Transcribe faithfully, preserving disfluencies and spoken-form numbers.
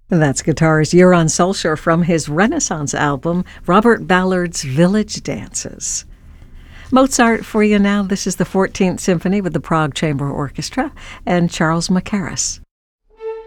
That's guitarist Euron Solskjaer from his Renaissance album, Robert Ballard's Village Dances. Mozart for you now. This is the fourteenth Symphony with the Prague Chamber Orchestra and Charles Mackerras.